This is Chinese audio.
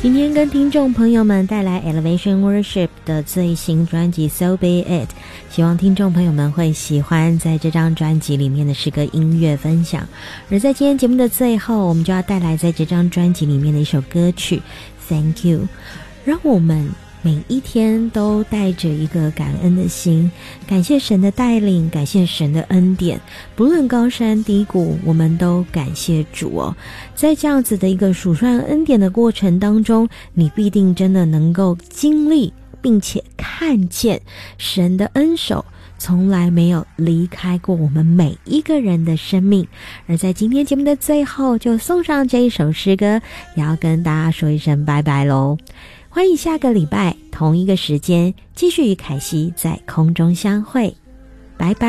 今天跟听众朋友们带来 Elevation Worship 的最新专辑 So Be It， 希望听众朋友们会喜欢在这张专辑里面的诗歌音乐分享。而在今天节目的最后，我们就要带来在这张专辑里面的一首歌曲 Thank You， 让我们每一天都带着一个感恩的心，感谢神的带领，感谢神的恩典，不论高山低谷，我们都感谢主哦。在这样子的一个数算恩典的过程当中，你必定真的能够经历并且看见神的恩手从来没有离开过我们每一个人的生命。而在今天节目的最后，就送上这一首诗歌，也要跟大家说一声拜拜咯。欢迎下个礼拜同一个时间继续与凯西在空中相会，拜拜。